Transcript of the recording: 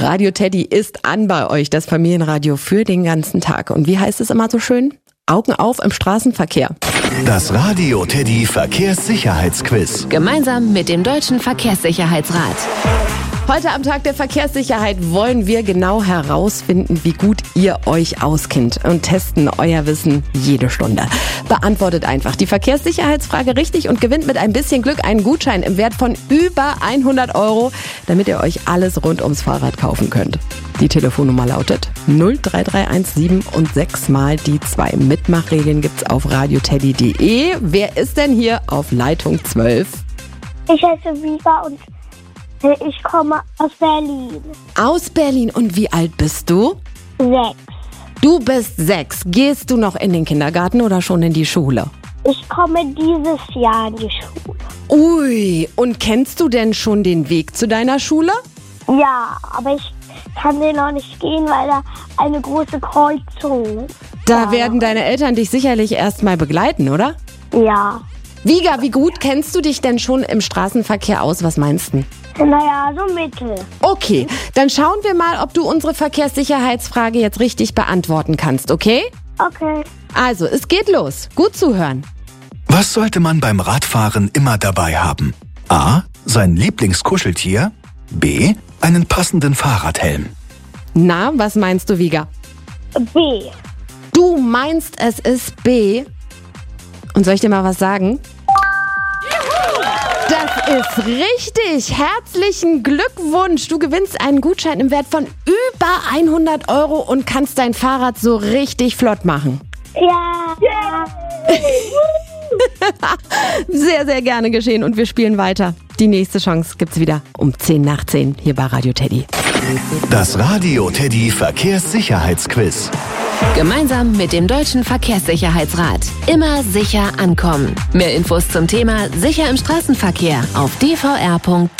Radio Teddy ist an bei euch, das Familienradio für den ganzen Tag. Und wie heißt es immer so schön? Augen auf im Straßenverkehr. Das Radio Teddy Verkehrssicherheitsquiz. Gemeinsam mit dem Deutschen Verkehrssicherheitsrat. Heute am Tag der Verkehrssicherheit wollen wir genau herausfinden, wie gut ihr euch auskennt und testen euer Wissen jede Stunde. Beantwortet einfach die Verkehrssicherheitsfrage richtig und gewinnt mit ein bisschen Glück einen Gutschein im Wert von über 100 €, damit ihr euch alles rund ums Fahrrad kaufen könnt. Die Telefonnummer lautet 03317 und 6 mal die 2. Mitmachregeln gibt's auf radioteddy.de. Wer ist denn hier auf Leitung 12? Ich heiße Viva und ich komme aus Berlin. Aus Berlin. Und wie alt bist du? 6. Du bist 6. Gehst du noch in den Kindergarten oder schon in die Schule? Ich komme dieses Jahr in die Schule. Ui, und kennst du denn schon den Weg zu deiner Schule? Ja, aber ich kann den noch nicht gehen, weil da eine große Kreuzung ist. Da werden deine Eltern dich sicherlich erst mal begleiten, oder? Ja. Viga, wie gut kennst du dich denn schon im Straßenverkehr aus? Was meinst du? Naja, so mittel. Okay, dann schauen wir mal, ob du unsere Verkehrssicherheitsfrage jetzt richtig beantworten kannst, okay? Okay. Also, es geht los. Gut zuhören. Was sollte man beim Radfahren immer dabei haben? A. Sein Lieblingskuscheltier. B. Einen passenden Fahrradhelm. Na, was meinst du, Viga? B. Du meinst, es ist B? Und soll ich dir mal was sagen? Das ist richtig. Herzlichen Glückwunsch. Du gewinnst einen Gutschein im Wert von über 100 € und kannst dein Fahrrad so richtig flott machen. Ja. Sehr, sehr gerne geschehen und wir spielen weiter. Die nächste Chance gibt's wieder um 10 nach 10 hier bei Radio Teddy. Das Radio Teddy Verkehrssicherheitsquiz. Gemeinsam mit dem Deutschen Verkehrssicherheitsrat. Immer sicher ankommen. Mehr Infos zum Thema Sicher im Straßenverkehr auf dvr.de.